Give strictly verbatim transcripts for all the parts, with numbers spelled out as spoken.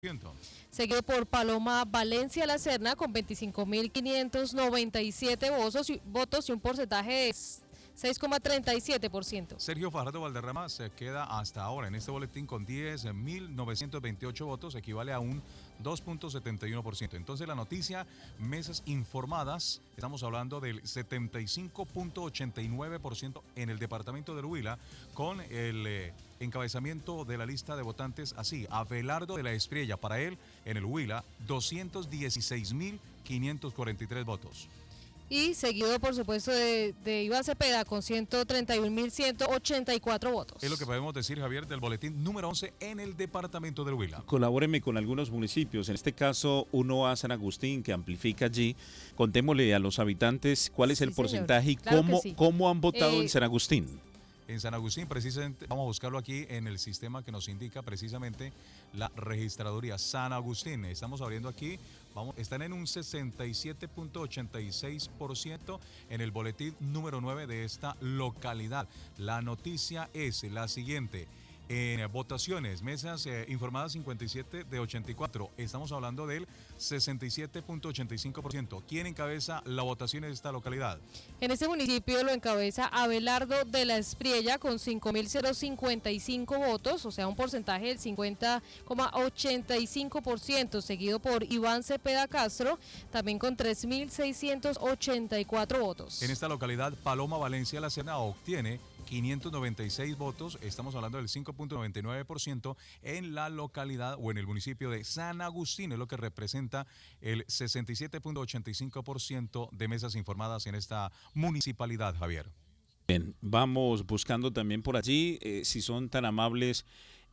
Seguido por Paloma Valencia La Serna con veinticinco mil quinientos noventa y siete votos y, votos y un porcentaje de seis coma treinta y siete por ciento. Sergio Fajardo Valderrama se queda hasta ahora en este boletín con diez mil novecientos veintiocho votos, equivale a un dos punto setenta y uno por ciento. Entonces la noticia, mesas informadas, estamos hablando del setenta y cinco punto ochenta y nueve por ciento en el departamento del Huila, con el eh, encabezamiento de la lista de votantes así: Abelardo de la Espriella, para él en el Huila, doscientos dieciséis mil quinientos cuarenta y tres votos. Y seguido, por supuesto, de, de Iván Cepeda con ciento treinta y un mil ciento ochenta y cuatro votos. Es lo que podemos decir, Javier, del boletín número once en el departamento del Huila. Colabóreme con algunos municipios, en este caso uno a San Agustín, que amplifica allí. Contémosle a los habitantes cuál es sí, el porcentaje señor. y claro cómo, sí. cómo han votado eh, en San Agustín. En San Agustín, precisamente, vamos a buscarlo aquí en el sistema que nos indica precisamente la registraduría. San Agustín, estamos abriendo aquí, vamos, están en un sesenta y siete punto ochenta y seis por ciento en el boletín número nueve de esta localidad. La noticia es la siguiente: en votaciones, mesas eh, informadas cincuenta y siete de ochenta y cuatro, estamos hablando del sesenta y siete punto ochenta y cinco por ciento. ¿Quién encabeza la votación en esta localidad? En este municipio lo encabeza Abelardo de la Espriella con cinco mil cincuenta y cinco votos, o sea, un porcentaje del cincuenta coma ochenta y cinco por ciento, seguido por Iván Cepeda Castro, también con tres mil seiscientos ochenta y cuatro votos. En esta localidad, Paloma Valencia La Serna obtiene quinientos noventa y seis votos, estamos hablando del cinco punto noventa y nueve por ciento en la localidad o en el municipio de San Agustín, es lo que representa el sesenta y siete punto ochenta y cinco por ciento de mesas informadas en esta municipalidad, Javier. Bien, vamos buscando también por allí, eh, si son tan amables,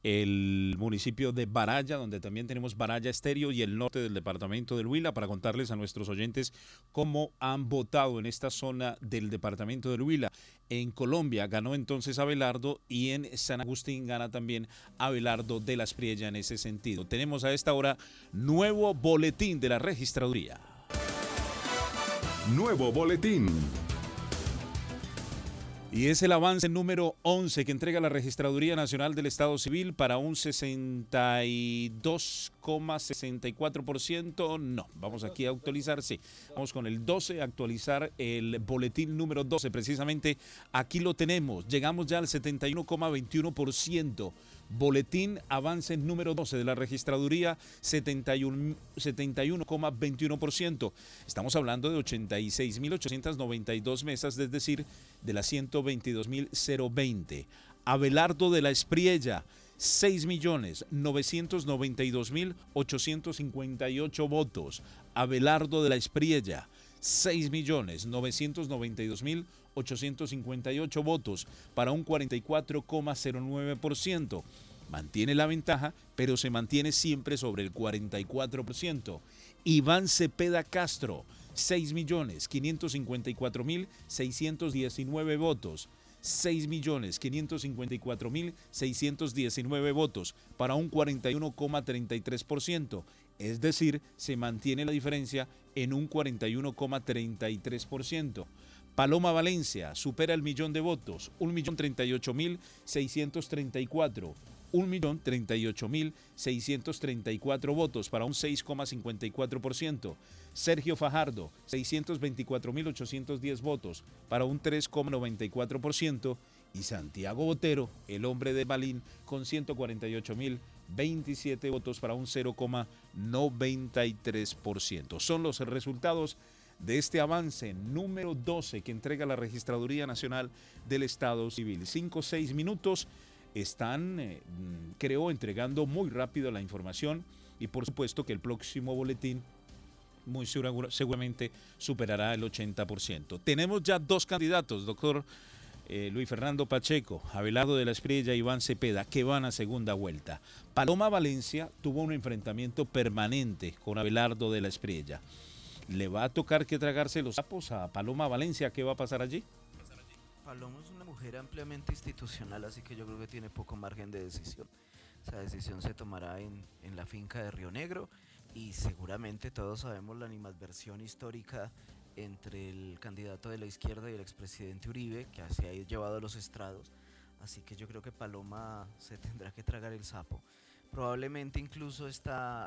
el municipio de Baraya, donde también tenemos Baraya Estéreo, y el norte del departamento del Huila, para contarles a nuestros oyentes cómo han votado en esta zona del departamento del Huila. En Colombia ganó entonces Abelardo, y en San Agustín gana también Abelardo de la Espriella en ese sentido. Tenemos a esta hora nuevo boletín de la registraduría. Nuevo boletín. Y es el avance número once que entrega la Registraduría Nacional del Estado Civil para un sesenta y dos coma sesenta y cuatro por ciento. No, vamos aquí a actualizar, sí. Vamos con el doce, actualizar el boletín número doce. Precisamente aquí lo tenemos. Llegamos ya al setenta y uno coma veintiuno por ciento. Boletín avance número doce de la Registraduría, setenta y uno coma veintiuno por ciento. Estamos hablando de ochenta y seis mil ochocientas noventa y dos mesas, es decir, de las ciento veintidós mil veinte. Abelardo de la Espriella, seis millones novecientos noventa y dos mil ochocientos cincuenta y ocho votos. Abelardo de la Espriella, seis millones novecientos noventa y dos mil ochocientos cincuenta y ocho votos, para un cuarenta y cuatro coma cero nueve por ciento. Mantiene la ventaja, pero se mantiene siempre sobre el cuarenta y cuatro por ciento. Iván Cepeda Castro, seis millones quinientos cincuenta y cuatro mil seiscientos diecinueve votos. seis millones quinientos cincuenta y cuatro mil seiscientos diecinueve votos, para un cuarenta y uno coma treinta y tres por ciento. Es decir, se mantiene la diferencia en un cuarenta y uno coma treinta y tres por ciento. Paloma Valencia supera el millón de votos, un millón treinta y ocho mil seiscientos treinta y cuatro. un millón treinta y ocho mil seiscientos treinta y cuatro votos, para un seis coma cincuenta y cuatro por ciento. Sergio Fajardo, seiscientos veinticuatro mil ochocientos diez votos, para un tres coma noventa y cuatro por ciento. Y Santiago Botero, el hombre de Balín, con ciento cuarenta y ocho mil veintisiete votos, para un cero coma noventa y tres por ciento. Son los resultados de este avance número doce que entrega la Registraduría Nacional del Estado Civil. Cinco o seis minutos. Están, eh, creo, entregando muy rápido la información, y por supuesto que el próximo boletín muy segura, seguramente superará el ochenta por ciento. Tenemos ya dos candidatos, doctor eh, Luis Fernando Pacheco, Abelardo de la Espriella y Iván Cepeda, que van a segunda vuelta. Paloma Valencia tuvo un enfrentamiento permanente con Abelardo de la Espriella. ¿Le va a tocar que tragarse los sapos a Paloma Valencia? ¿Qué va a pasar allí? Paloma es una mujer ampliamente institucional, así que yo creo que tiene poco margen de decisión. Esa decisión se tomará en, en la finca de Río Negro, y seguramente todos sabemos la animadversión histórica entre el candidato de la izquierda y el expresidente Uribe, que se ha llevado a los estrados. Así que yo creo que Paloma se tendrá que tragar el sapo. Probablemente incluso esta